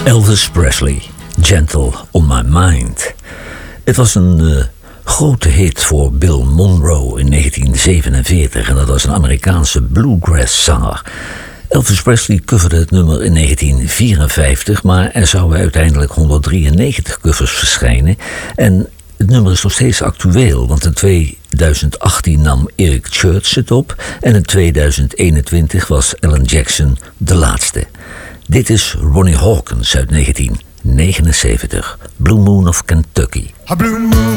Elvis Presley, Gentle on My Mind. Het was een grote hit voor Bill Monroe in 1947 en dat was een Amerikaanse bluegrass-zanger. Elvis Presley coverde het nummer in 1954, maar er zouden uiteindelijk 193 covers verschijnen. En het nummer is nog steeds actueel, want in 2018 nam Eric Church het op en in 2021 was Alan Jackson de laatste. Dit is Ronnie Hawkins uit 1979, Blue Moon of Kentucky. A blue moon